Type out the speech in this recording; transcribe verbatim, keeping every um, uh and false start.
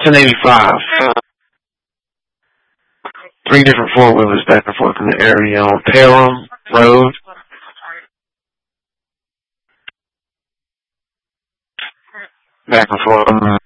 ten eighty-five. Three different four-wheelers back and forth in the area on Pelham Road. Back and forth.